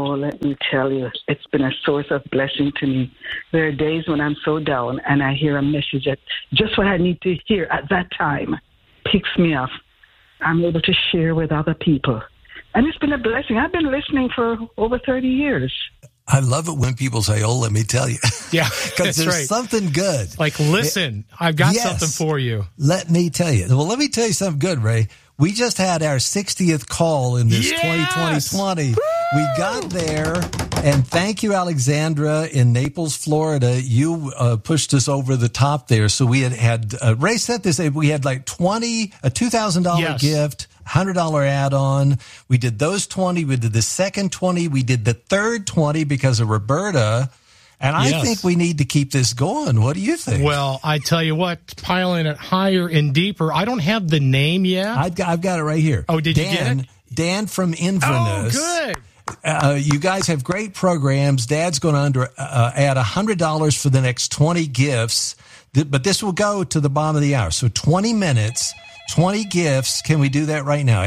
let me tell you, it's been a source of blessing to me. There are days when I'm so down and I hear a message that just what I need to hear at that time picks me up. I'm able to share with other people. And it's been a blessing. I've been listening for over 30 years. I love it when people say, oh, let me tell you. Yeah, because there's right. something good. Like, listen, I've got something for you. Let me tell you. Well, let me tell you something good, Ray. We just had our 60th call in this 2020. We got there, and thank you, Alexandra, in Naples, Florida. You pushed us over the top there. So we had Ray said this, we had like a $2,000 gift, $100 add-on. We did those 20. We did the second 20. We did the third 20 because of Roberta. And I think we need to keep this going. What do you think? Well, I tell you what, piling it higher and deeper. I don't have the name yet. I've got it right here. Oh, did you get it? Dan from Inverness. Oh, good. You guys have great programs. Dad's going to add $100 for the next 20 gifts, but this will go to the bottom of the hour. So 20 minutes, 20 gifts. Can we do that right now?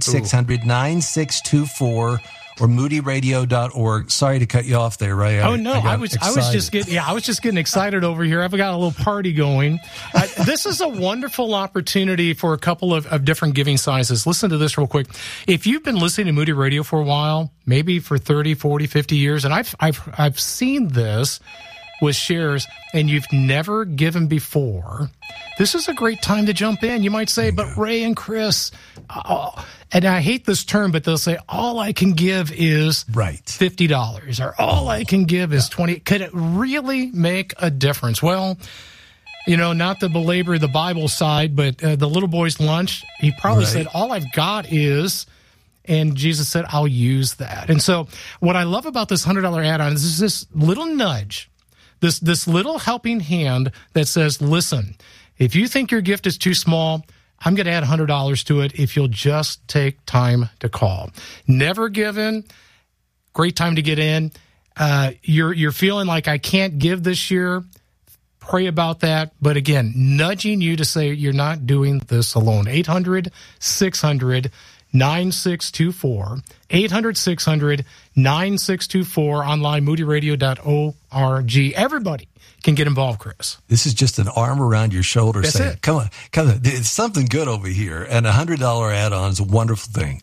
800-600-9624 or moodyradio.org. Sorry to cut you off there, Ray. I was just getting excited over here. I've got a little party going. This is a wonderful opportunity for a couple of different giving sizes. Listen to this real quick. If you've been listening to Moody Radio for a while, maybe for 30, 40, 50 years, and I've seen this with shares, and you've never given before, this is a great time to jump in. You might say, but Ray and Chris, and I hate this term, but they'll say, all I can give is $50, or all I can give is $20. Could it really make a difference? Well, not to belabor the Bible side, but the little boy's lunch, he probably said, all I've got is... And Jesus said, I'll use that. And so what I love about this $100 add-on is this little nudge, this little helping hand that says, listen, if you think your gift is too small, I'm going to add $100 to it if you'll just take time to call. Never given, great time to get in. You're feeling like I can't give this year. Pray about that. But again, nudging you to say you're not doing this alone. 800-600-9624. 800-600-9624, online, moodyradio.org. Everybody can get involved, Chris. This is just an arm around your shoulder saying, it. come on. It's something good over here. And a $100 add-on is a wonderful thing.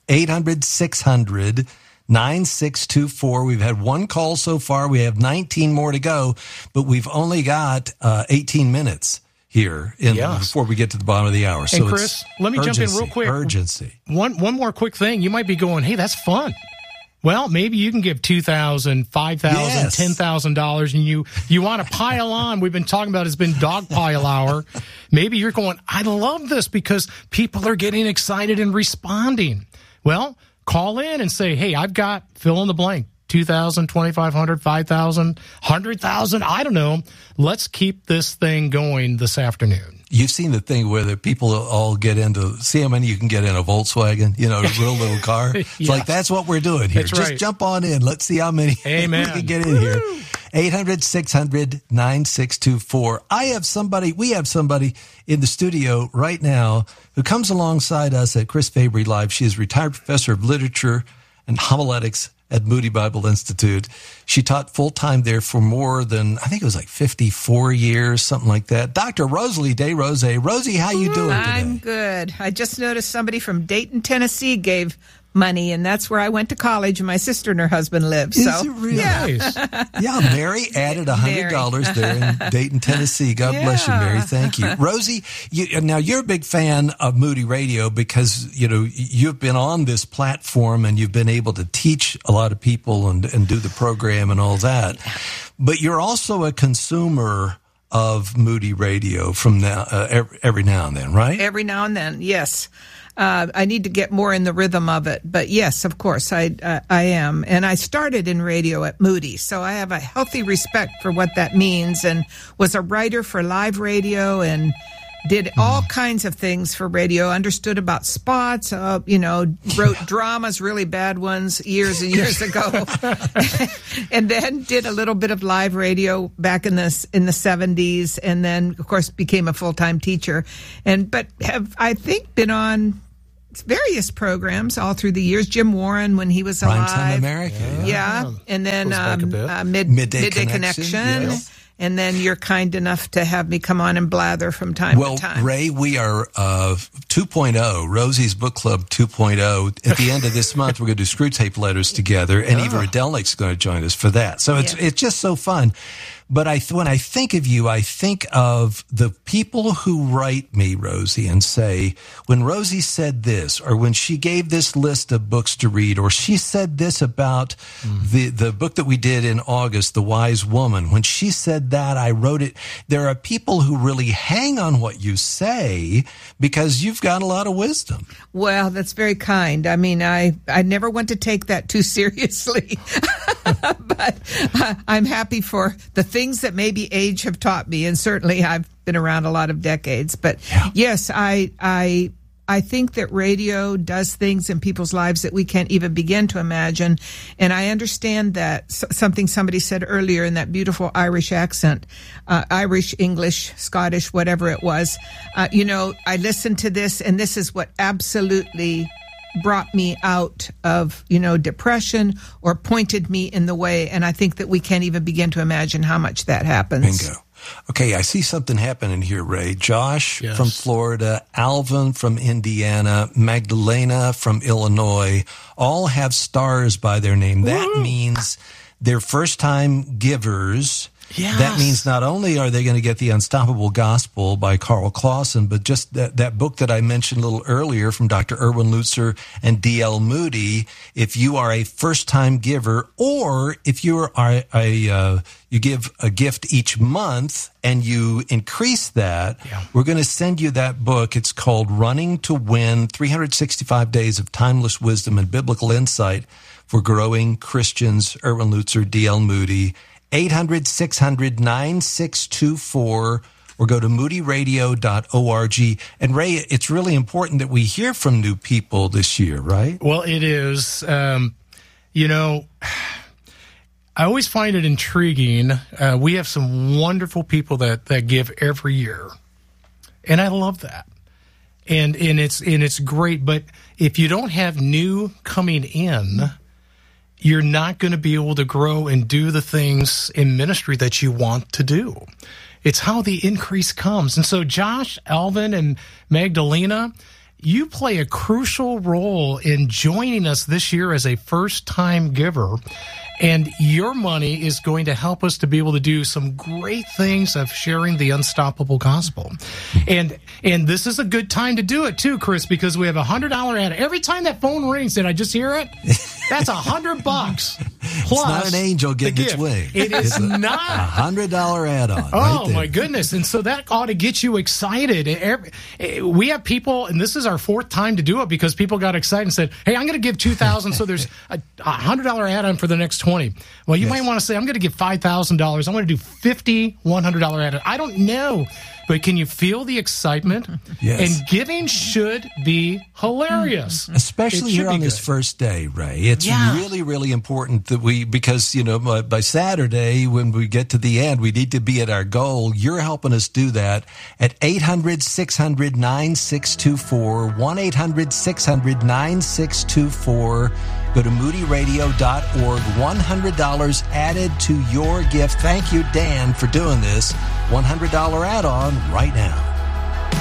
800-600-9624. We've had one call so far. We have 19 more to go, but we've only got 18 minutes here before we get to the bottom of the hour. So, Chris, let me jump in real quick. Urgency. One more quick thing. You might be going, hey, that's fun. Well, maybe you can give $2,000, $5,000, $10,000, and you want to pile on. We've been talking about it's been dog pile hour. Maybe you're going, I love this because people are getting excited and responding. Well, call in and say, hey, I've got fill in the blank. 2,000, 2,500, 5,000, 100,000. I don't know. Let's keep this thing going this afternoon. You've seen the thing where the people all get into, see how many you can get in a Volkswagen, a real little car. It's like, that's what we're doing here. Just jump on in. Let's see how many we can get in here. 800-600-9624. We have somebody in the studio right now who comes alongside us at Chris Fabry Live. She is retired professor of literature and homiletics at Moody Bible Institute. She taught full-time there for more than, I think it was like 54 years, something like that. Dr. Rosalie DeRose. Rosie, how you doing today? I'm good. I just noticed somebody from Dayton, Tennessee gave money, and that's where I went to college, and my sister and her husband live. Is it really? Nice. Yeah, Mary added $100 there in Dayton, Tennessee. God bless you, Mary. Thank you. Rosie, now you're a big fan of Moody Radio because, you've been on this platform and you've been able to teach a lot of people and do the program and all that. But you're also a consumer of Moody Radio from now, every now and then, right? Every now and then, yes. I need to get more in the rhythm of it. But yes, of course, I am. And I started in radio at Moody, so I have a healthy respect for what that means, and was a writer for live radio and did all kinds of things for radio, understood about spots, wrote dramas, really bad ones, years and years ago. And then did a little bit of live radio back in the 70s, and then, of course, became a full-time teacher. But have, I think, been on various programs all through the years. Jim Warren, when he was alive. Primetime America. Yeah. And then Midday Connection. Yes. And then you're kind enough to have me come on and blather from time to time. Well, Ray, we are 2.0, Rosie's Book Club 2.0. At the end of this month, we're going to do Screw Tape Letters together, and Eva Radelnik's going to join us for that. So it's just so fun. But when I think of you, I think of the people who write me, Rosie, and say, when Rosie said this, or when she gave this list of books to read, or she said this about the book that we did in August, The Wise Woman, when she said that, I wrote it. There are people who really hang on what you say because you've got a lot of wisdom. Well, that's very kind. I mean, I never want to take that too seriously. But I'm happy for the things that maybe age have taught me, and certainly I've been around a lot of decades. But yes, I think that radio does things in people's lives that we can't even begin to imagine. And I understand that something somebody said earlier in that beautiful Irish accent, Irish, English, Scottish, whatever it was. I listened to this, and this is what absolutely brought me out of, depression or pointed me in the way. And I think that we can't even begin to imagine how much that happens. Bingo. Okay, I see something happening here, Ray. Josh from Florida, Alvin from Indiana, Magdalena from Illinois, all have stars by their name. That means they're first-time givers. Yes. That means not only are they going to get The Unstoppable Gospel by Carl Clausen, but just that book that I mentioned a little earlier from Dr. Erwin Lutzer and D.L. Moody. If you are a first-time giver, or if you are you give a gift each month and you increase that, we're going to send you that book. It's called Running to Win, 365 Days of Timeless Wisdom and Biblical Insight for Growing Christians, Erwin Lutzer, D.L. Moody. 800-600-9624, or go to moodyradio.org. And Ray, it's really important that we hear from new people this year, right? Well, it is. I always find it intriguing. We have some wonderful people that give every year, and I love that. And it's great. But if you don't have new coming in, you're not going to be able to grow and do the things in ministry that you want to do. It's how the increase comes. And so Josh, Alvin, and Magdalena, you play a crucial role in joining us this year as a first-time giver. And your money is going to help us to be able to do some great things of sharing the unstoppable gospel. And this is a good time to do it too, Chris, because we have $100 ad. Every time that phone rings, did I just hear it? That's $100 plus. It's not an angel getting its wing. It is not $100 add-on. Oh, my goodness. And so that ought to get you excited. We have people, and this is our fourth time to do it because people got excited and said, hey, I'm going to give $2,000, so there's a $100 add-on for the next 20. Well, you might want to say, I'm going to give $5,000. I'm going to do $50 $100 add-on. I don't know. But can you feel the excitement? Yes. And giving should be hilarious. Especially here on this first day, Ray. It's really, really important that because, by Saturday, when we get to the end, we need to be at our goal. You're helping us do that at 800-600-9624, 1-800-600-9624. Go to moodyradio.org. $100 added to your gift. Thank you, Dan, for doing this. $100 add-on right now.